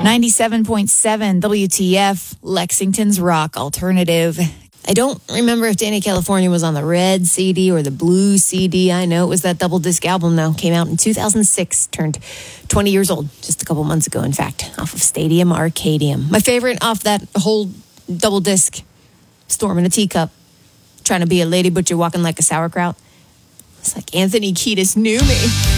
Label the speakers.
Speaker 1: 97.7 WTF, Lexington's rock alternative. I don't remember if Danny California was on the red CD or the blue CD. I know it was that double disc album, though. Came out in 2006, turned 20 years old just a couple months ago, in fact, off of Stadium Arcadium. My favorite off that whole double disc, Storm in a Teacup, Trying to Be a Lady But You're Walking Like a Sauerkraut. It's like Anthony Kiedis knew me.